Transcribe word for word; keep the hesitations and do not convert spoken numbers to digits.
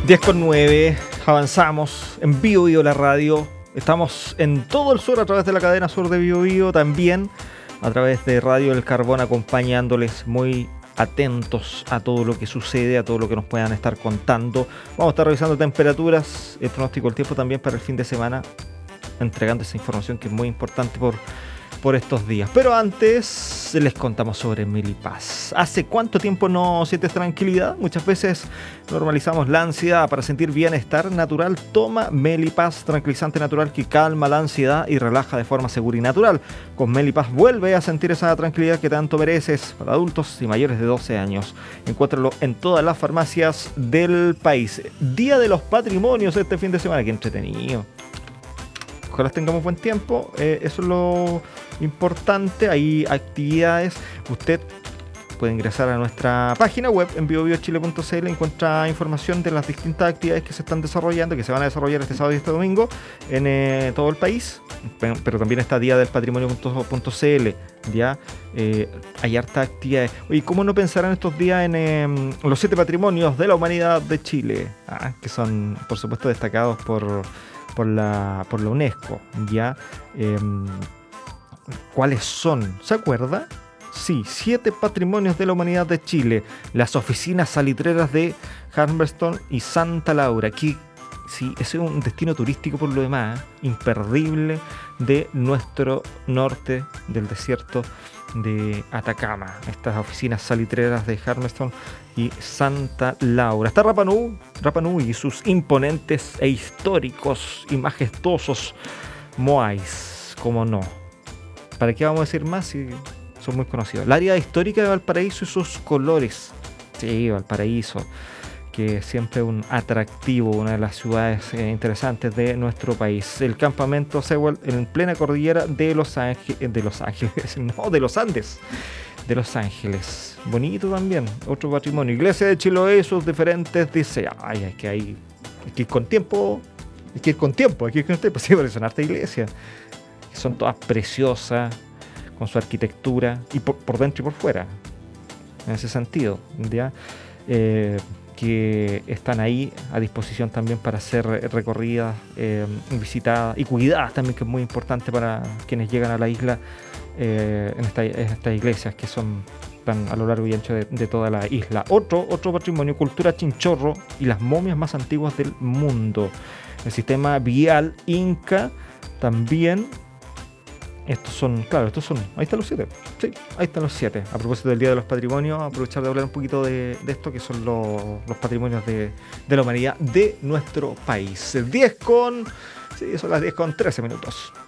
diez con nueve, avanzamos en Bio Bio la radio. Estamos en todo el sur a través de la cadena sur de Bio Bio, también a través de Radio El Carbón, acompañándoles muy atentos a todo lo que sucede, a todo lo que nos puedan estar contando. Vamos a estar revisando temperaturas, el pronóstico del tiempo también para el fin de semana, entregando esa información que es muy importante por, por estos días. Pero antes les contamos sobre Melipaz. ¿Hace cuánto tiempo no sientes tranquilidad? Muchas veces normalizamos la ansiedad. Para sentir bienestar natural, toma Melipaz, tranquilizante natural que calma la ansiedad y relaja de forma segura y natural. Con Melipaz vuelve a sentir esa tranquilidad que tanto mereces, para adultos y mayores de doce años. Encuéntralo en todas las farmacias del país. Día de los Patrimonios este fin de semana. Qué entretenido. Ojalá tengamos buen tiempo, eh, eso es lo importante. Hay actividades, usted puede ingresar a nuestra página web en bio bio chile punto c l, encuentra información de las distintas actividades que se están desarrollando, que se van a desarrollar este sábado y este domingo en eh, todo el país, pero también está día del patrimonio punto c l, ya eh, hay harta actividades. Oye, ¿cómo no pensar en estos días en eh, los siete patrimonios de la humanidad de Chile? Ah, que son, por supuesto, destacados por... por la por la UNESCO, ya. Eh, ¿Cuáles son? ¿Se acuerda? Sí, siete patrimonios de la humanidad de Chile. Las oficinas salitreras de Harveston y Santa Laura. Aquí, sí, ese es un destino turístico por lo demás, ¿eh? Imperdible, de nuestro norte, del desierto de Atacama. Estas oficinas salitreras de Harveston y Santa Laura. Está Rapa Nui, Rapa Nui y sus imponentes e históricos y majestuosos moais, como no. ¿Para qué vamos a decir más si son muy conocidos? La área histórica de Valparaíso y sus colores. Sí, Valparaíso, que es siempre un atractivo, una de las ciudades eh, interesantes de nuestro país. El campamento Sewell en plena cordillera de Los Ángeles, de Los Ángeles, no, de los Andes, de Los Ángeles. Bonito también, otro patrimonio. Iglesia de Chiloé y sus diferentes diseños. Ay, es que hay, hay que ir con tiempo, hay que ir con tiempo, hay que ir con tiempo, sí, por esta iglesia. Son todas preciosas, con su arquitectura, y por, por dentro y por fuera, en ese sentido, ¿ya? Eh, que están ahí a disposición también para ser recorridas, eh, visitadas y cuidadas también, que es muy importante para quienes llegan a la isla, eh, en, esta, en estas iglesias que son tan a lo largo y ancho de, de toda la isla. Otro, otro patrimonio, cultura chinchorro y las momias más antiguas del mundo. El sistema vial inca también. Estos son, claro, estos son, ahí están los siete, sí, ahí están los siete. A propósito del Día de los Patrimonios, aprovechar de hablar un poquito de, de esto, que son los, los patrimonios de, de la humanidad de nuestro país. diez con, sí, son las diez con trece minutos.